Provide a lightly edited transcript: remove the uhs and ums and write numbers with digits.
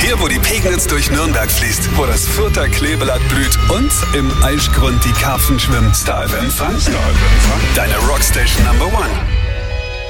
Hier, wo die Pegnitz durch Nürnberg fließt, wo das Fürther Kleeblatt blüht und im Aischgrund die Karpfen schwimmen. Star FM Fun. Deine Rockstation Number 1.